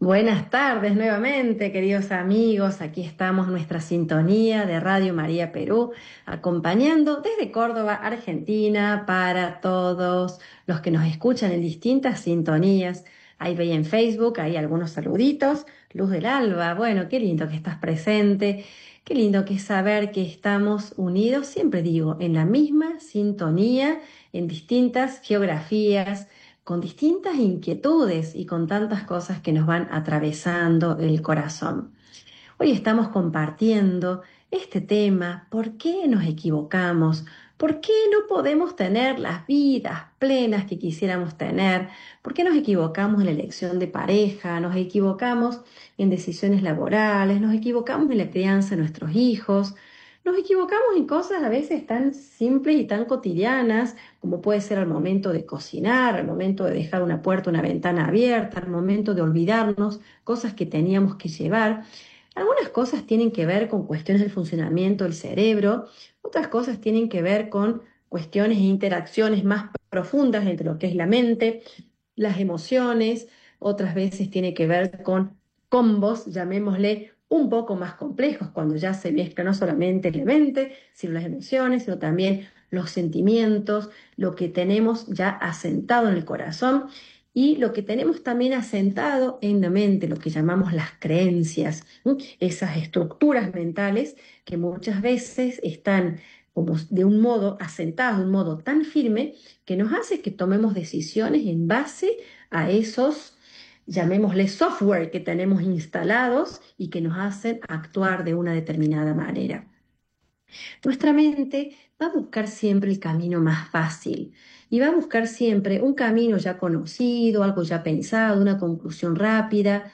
Buenas tardes nuevamente, queridos amigos. Aquí estamos, nuestra sintonía de Radio María Perú, acompañando desde Córdoba, Argentina, para todos los que nos escuchan en distintas sintonías. Ahí veía en Facebook, hay algunos saluditos. Luz del Alba, bueno, qué lindo que estás presente, qué lindo que es saber que estamos unidos, siempre digo, en la misma sintonía, en distintas geografías, con distintas inquietudes y con tantas cosas que nos van atravesando el corazón. Hoy estamos compartiendo este tema: ¿por qué nos equivocamos? ¿Por qué no podemos tener las vidas plenas que quisiéramos tener? ¿Por qué nos equivocamos en la elección de pareja? ¿Nos equivocamos en decisiones laborales? ¿Nos equivocamos en la crianza de nuestros hijos? Nos equivocamos en cosas a veces tan simples y tan cotidianas, como puede ser al momento de cocinar, al momento de dejar una puerta, una ventana abierta, al momento de olvidarnos cosas que teníamos que llevar. Algunas cosas tienen que ver con cuestiones del funcionamiento del cerebro, otras cosas tienen que ver con cuestiones e interacciones más profundas entre lo que es la mente, las emociones, otras veces tiene que ver con combos, llamémosle, un poco más complejos, cuando ya se mezcla no solamente la mente, sino las emociones, sino también los sentimientos, lo que tenemos ya asentado en el corazón y lo que tenemos también asentado en la mente, lo que llamamos las creencias, ¿sí? Esas estructuras mentales que muchas veces están como de un modo asentadas, de un modo tan firme, que nos hace que tomemos decisiones en base a esos, llamémosle, software que tenemos instalados y que nos hacen actuar de una determinada manera. Nuestra mente va a buscar siempre el camino más fácil y va a buscar siempre un camino ya conocido, algo ya pensado, una conclusión rápida.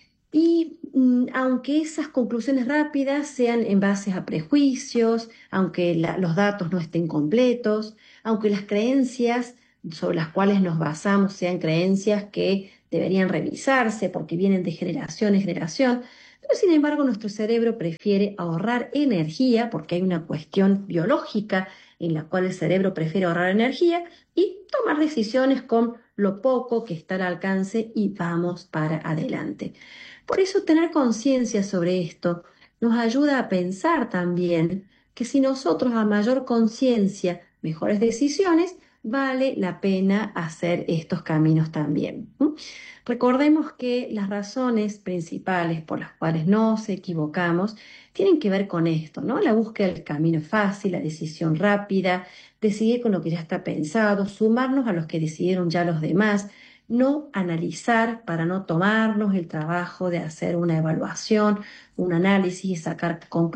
Y aunque esas conclusiones rápidas sean en base a prejuicios, aunque los datos no estén completos, aunque las creencias sobre las cuales nos basamos sean creencias que deberían revisarse porque vienen de generación en generación, pero sin embargo nuestro cerebro prefiere ahorrar energía porque hay una cuestión biológica en la cual el cerebro prefiere ahorrar energía y tomar decisiones con lo poco que está al alcance y vamos para adelante. Por eso tener conciencia sobre esto nos ayuda a pensar también que si nosotros a mayor conciencia, mejores decisiones, vale la pena hacer estos caminos también. Recordemos que las razones principales por las cuales nos equivocamos tienen que ver con esto, ¿no? La búsqueda del camino fácil, la decisión rápida, decidir con lo que ya está pensado, sumarnos a los que decidieron ya los demás, no analizar para no tomarnos el trabajo de hacer una evaluación, un análisis y sacar conclusiones